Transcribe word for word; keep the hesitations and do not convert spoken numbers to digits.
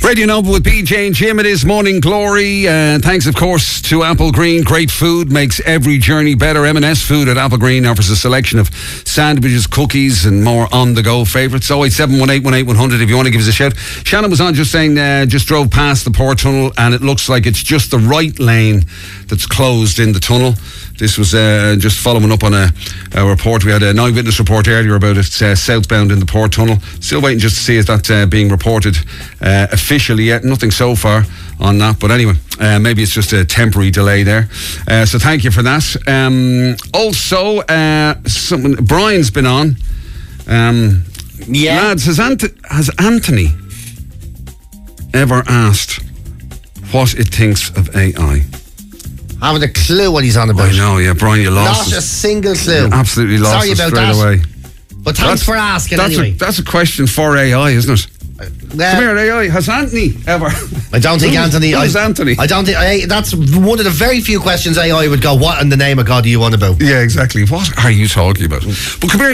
Radio Nova with B J and Jim. It is Morning Glory. Uh, thanks, of course, to Apple Green. Great food makes every journey better. M and S Food at Apple Green offers a selection of sandwiches, cookies, and more on-the-go favourites. oh eight seven one eight one eight one hundred if you want to give us a shout. Shannon was on just saying, uh, just drove past the Port Tunnel, and it looks like it's just the right lane that's closed in the tunnel. This was uh, just following up on a, a report. We had an eyewitness report earlier about it uh, southbound in the Port Tunnel. Still waiting just to see if that's uh, being reported uh, officially yet. Nothing so far on that. But anyway, uh, maybe it's just a temporary delay there. Uh, so thank you for that. Um, also, uh, someone, Brian's been on. Um, yeah. Lads, has, Ant- has Anthony ever asked what it thinks of A I? I haven't a clue what he's on about. I know, yeah, Brian, you lost Not it. a single clue. You absolutely lost Sorry it about straight that. away. But thanks That's- for asking that's anyway. A, that's a question for A I, isn't it? Well, Come here, A I. Has Anthony ever? I don't think Who's- Anthony. Who's I, Anthony? I don't think. I, that's one of the very few questions A I would go, what in the name of God do you want about? Yeah, exactly. What are you talking about? But come here.